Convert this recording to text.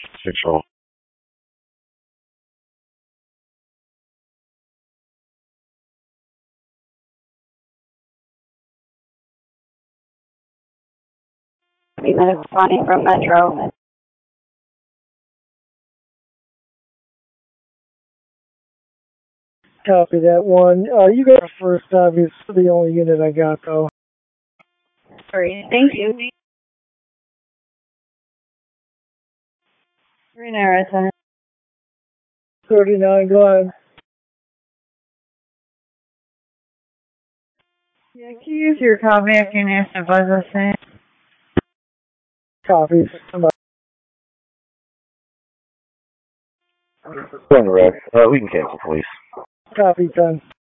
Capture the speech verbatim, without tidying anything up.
Central. Minutes twenty from Metro. Copy that one. Uh, you got first, obviously, the only unit I got, though. Sorry, thank you. Renera Center. thirty-nine, go ahead. Yeah, can you use your copy if you need to buzz us in? Copy. Going Rex. Uh, we can cancel, please. Copy, ten.